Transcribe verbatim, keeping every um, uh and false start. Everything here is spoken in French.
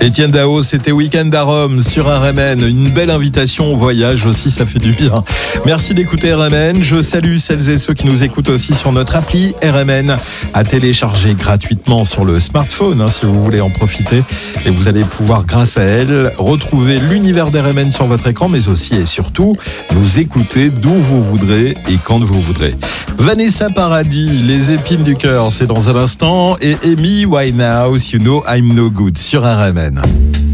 Étienne Dao, c'était Week-end à Rome sur R M N. Une belle invitation au voyage aussi, ça fait du bien. Merci d'écouter R M N. Je salue celles et ceux qui nous écoutent aussi sur notre appli R M N à télécharger gratuitement sur le smartphone, hein, si vous voulez en profiter. Et vous allez pouvoir, grâce à elle, retrouver l'univers d'R M N sur votre écran, mais aussi et surtout nous écouter d'où vous voudrez et quand vous voudrez. Vanessa Paradis, Les épines du cœur, c'est dans un instant. Et Amy Winehouse, You Know I'm No Good sur R M N.